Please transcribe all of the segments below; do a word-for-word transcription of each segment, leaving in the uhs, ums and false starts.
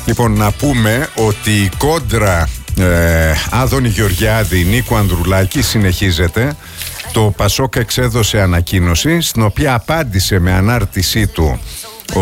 Λοιπόν, να πούμε ότι η κόντρα ε, Άδωνη Γεωργιάδη Νίκου Ανδρουλάκη συνεχίζεται. Το Πασόκ εξέδωσε ανακοίνωση στην οποία απάντησε με ανάρτησή του ο,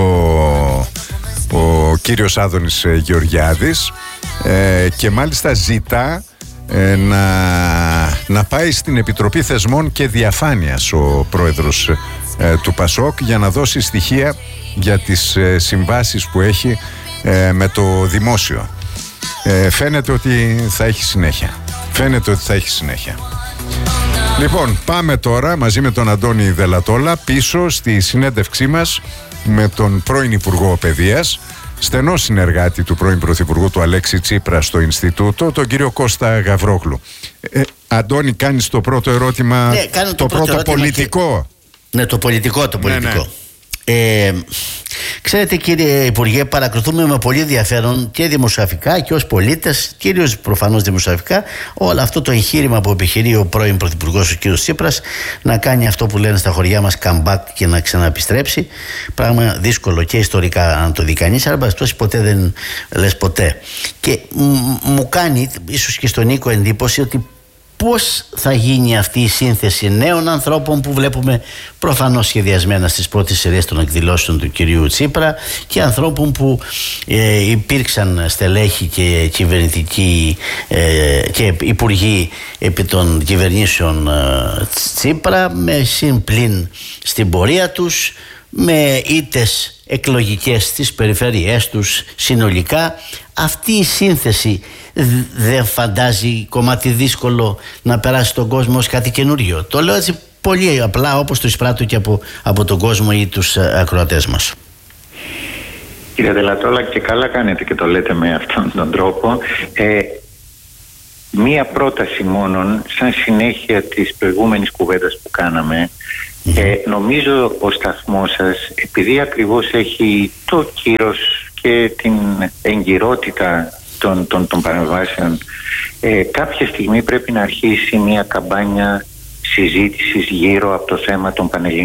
ο κύριος Άδωνης Γεωργιάδης ε, και μάλιστα ζητά ε, να, να πάει στην Επιτροπή Θεσμών και Διαφάνειας ο πρόεδρος ε, του Πασόκ για να δώσει στοιχεία για τις ε, συμβάσεις που έχει ε, με το δημόσιο. Ε, φαίνεται ότι θα έχει συνέχεια. Φαίνεται ότι θα έχει συνέχεια. Λοιπόν, πάμε τώρα μαζί με τον Αντώνη Δελατόλα πίσω στη συνέντευξή μας με τον πρώην Υπουργό Παιδείας, στενό συνεργάτη του πρώην Πρωθυπουργού του Αλέξη Τσίπρα στο Ινστιτούτο, τον κύριο Κώστα Γαβρόγλου. Ε, Αντώνη, κάνεις το πρώτο ερώτημα, ναι, το, το πρώτο, πρώτο πολιτικό. Και... Ναι, το πολιτικό, το πολιτικό. Ναι, ναι. Ε, ξέρετε κύριε Υπουργέ, παρακολουθούμε με πολύ ενδιαφέρον και δημοσιογραφικά και ως πολίτες, κυρίως προφανώς δημοσιογραφικά, όλο αυτό το εγχείρημα που επιχειρεί ο πρώην Πρωθυπουργός ο κύριος Τσίπρας να κάνει αυτό που λένε στα χωριά μας comeback και να ξαναεπιστρέψει. Πράγμα δύσκολο και ιστορικά αν το δει κανείς, αλλά ποτέ δεν λες ποτέ. Και μου κάνει ίσως και στον Νίκο εντύπωση ότι πώς θα γίνει αυτή η σύνθεση νέων ανθρώπων που βλέπουμε προφανώς σχεδιασμένα στις πρώτες σειρές των εκδηλώσεων του κυρίου Τσίπρα και ανθρώπων που ε, υπήρξαν στελέχοι και κυβερνητικοί ε, και υπουργοί επί των κυβερνήσεων ε, Τσίπρα με συμπλήν στην πορεία τους, με ήττες εκλογικές στις περιφέρειές τους συνολικά. Αυτή η σύνθεση δεν φαντάζει κομμάτι δύσκολο να περάσει τον κόσμο ως κάτι καινούριο? Το λέω έτσι πολύ απλά, όπως το εισπράττω και από, από τον κόσμο ή τους ακροατές μας. Κύριε Δελατόλα, και καλά κάνετε και το λέτε με αυτόν τον τρόπο. Ε, μία πρόταση μόνον, σαν συνέχεια της προηγούμενης κουβέντας που κάναμε. Mm-hmm. Ε, νομίζω ο σταθμός σας, επειδή ακριβώς έχει το κύρος και την εγκυρότητα των, των, των παρεμβάσεων, ε, κάποια στιγμή πρέπει να αρχίσει μια καμπάνια συζήτησης γύρω από το θέμα των πανελληνικών